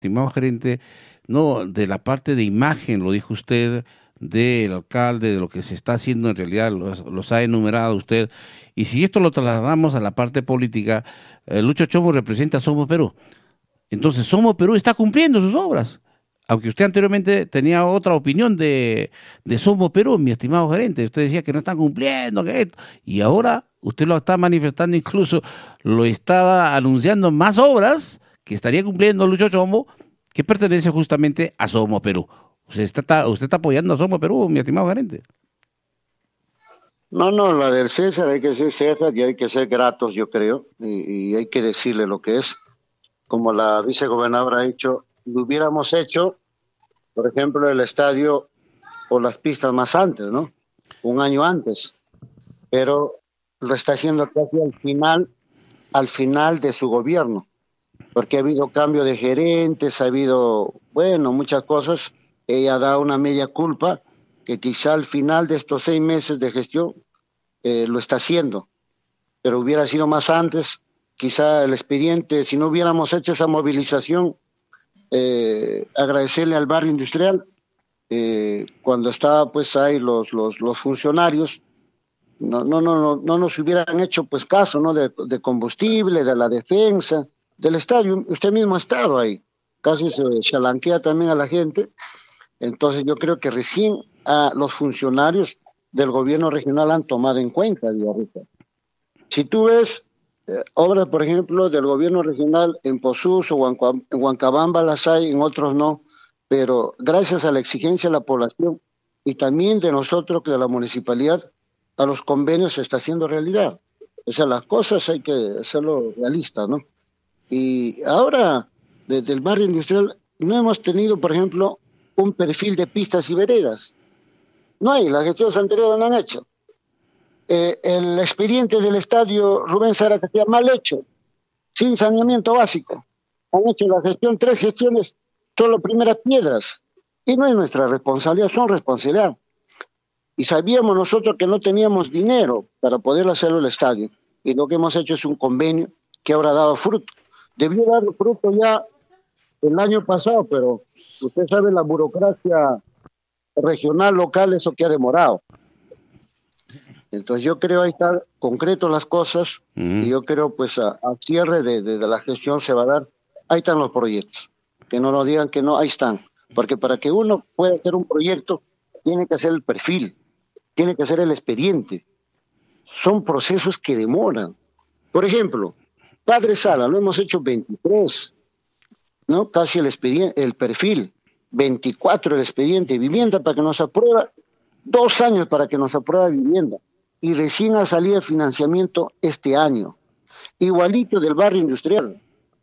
estimado gerente, no de la parte de imagen, lo dijo usted, del alcalde, de lo que se está haciendo en realidad, los ha enumerado usted. Y si esto lo trasladamos a la parte política, Lucho Chomo representa a Somos Perú. Entonces, Somos Perú está cumpliendo sus obras. Aunque usted anteriormente tenía otra opinión de Somos Perú, mi estimado gerente. Usted decía que no están cumpliendo, que esto. Y ahora usted lo está manifestando, incluso lo estaba anunciando más obras que estaría cumpliendo Lucho Chomo, que pertenece justamente a Somos Perú. Usted está apoyando a Somos Perú, mi estimado gerente. No, no, la del César hay que ser César y hay que ser gratos, yo creo, y hay que decirle lo que es. Como la vicegobernadora ha dicho, lo hubiéramos hecho, por ejemplo, el estadio o las pistas más antes, ¿no? Un año antes, pero lo está haciendo casi al final de su gobierno, porque ha habido cambio de gerentes, ha habido, bueno, muchas cosas. Ella da una media culpa que quizá al final de estos 6 meses de gestión lo está haciendo, pero hubiera sido más antes, quizá el expediente, si no hubiéramos hecho esa movilización, agradecerle al barrio industrial, cuando estaba pues ahí los funcionarios, no nos hubieran hecho pues caso, ¿no? De combustible, de la defensa, del estadio. Usted mismo ha estado ahí, casi se chalanquea también a la gente. Entonces yo creo que recién los funcionarios del gobierno regional han tomado en cuenta a Villarrica. Si tú ves obras, por ejemplo, del gobierno regional en Posus o en Huancabamba las hay, en otros no, pero gracias a la exigencia de la población y también de nosotros, que de la municipalidad, a los convenios se está haciendo realidad. O sea, las cosas hay que hacerlo realistas, ¿no? Y ahora, desde el barrio industrial, no hemos tenido, por ejemplo, un perfil de pistas y veredas. No hay, las gestiones anteriores no han hecho. El expediente del estadio Rubén Zaracatía mal hecho, sin saneamiento básico. Han hecho la gestión, 3 gestiones, solo primeras piedras. Y no es nuestra responsabilidad, son responsabilidad. Y sabíamos nosotros que no teníamos dinero para poder hacerlo el estadio. Y lo que hemos hecho es un convenio que ahora ha dado fruto. Debió dar fruto ya el año pasado, pero usted sabe la burocracia regional, local, eso que ha demorado. Entonces yo creo ahí están concretos las cosas y yo creo pues a cierre de la gestión se va a dar. Ahí están los proyectos. Que no nos digan que no, ahí están. Porque para que uno pueda hacer un proyecto tiene que hacer el perfil, tiene que hacer el expediente. Son procesos que demoran. Por ejemplo, Padre Sala, lo hemos hecho 23, ¿no? Casi el expediente, el perfil, 24 el expediente, vivienda para que nos aprueba, 2 años para que nos apruebe vivienda. Y recién ha salido el financiamiento este año. Igualito del barrio industrial.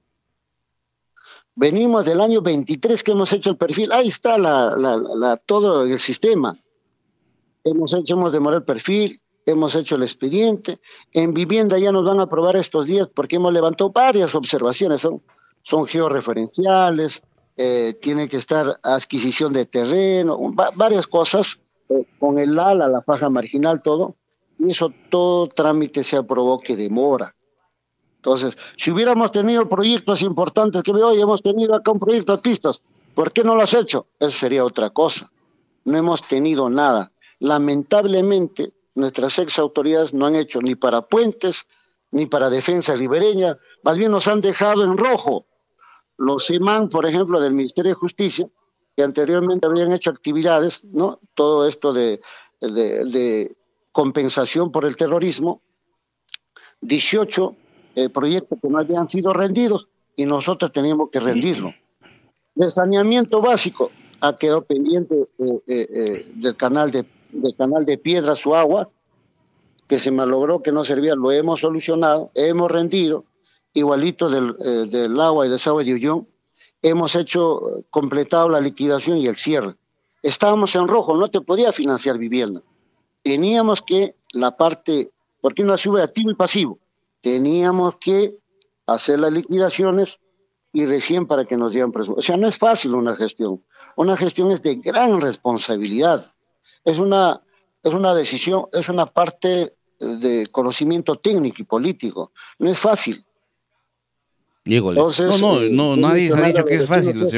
Venimos del año 23 que hemos hecho el perfil. Ahí está todo el sistema. Hemos demorado el perfil, hemos hecho el expediente. En vivienda ya nos van a aprobar estos días porque hemos levantado varias observaciones. Son georreferenciales, tiene que estar adquisición de terreno, varias cosas, con el ALA, la faja marginal, todo. Y eso, todo trámite se aprobó que demora. Entonces, si hubiéramos tenido proyectos importantes, que hoy hemos tenido acá un proyecto de pistas, ¿por qué no lo has hecho? Eso sería otra cosa. No hemos tenido nada. Lamentablemente, nuestras ex autoridades no han hecho ni para puentes, ni para defensa ribereña, más bien nos han dejado en rojo. Los imán, por ejemplo, del Ministerio de Justicia, que anteriormente habían hecho actividades, ¿no? Todo esto de compensación por el terrorismo, 18 proyectos que no habían sido rendidos y nosotros teníamos que rendirlo. De saneamiento básico ha quedado pendiente del canal de Piedra, su agua, que se malogró, que no servía, lo hemos solucionado, hemos rendido, igualito del agua y desagüe de Ullón, hemos completado la liquidación y el cierre. Estábamos en rojo, no te podía financiar vivienda. Teníamos que la parte, porque no sube activo y pasivo, teníamos que hacer las liquidaciones y recién para que nos dieran presupuesto. O sea, no es fácil una gestión es de gran responsabilidad, es una decisión, es una parte de conocimiento técnico y político, no es fácil. Híjole. Entonces, No, nadie se ha dicho que es fácil,